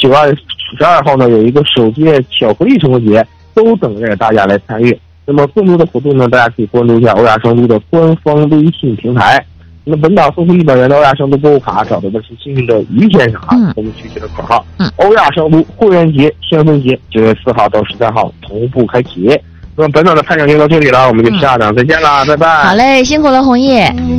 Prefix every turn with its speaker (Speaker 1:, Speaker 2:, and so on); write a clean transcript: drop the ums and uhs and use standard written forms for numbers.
Speaker 1: 12号呢有一个首届巧克力成活节，都等着大家来参与。那么更多的活动呢，大家可以关注一下欧亚商都的官方微信平台。那么本档送出100元的欧亚商都购物卡，找到的是幸运的于先生啊。我们具体的口号：欧亚商都会员节、香氛节9月4号到13号同步开启。那么本档的开场就到这里了，我们就下档再见啦，拜拜。
Speaker 2: 好嘞，辛苦了，红叶。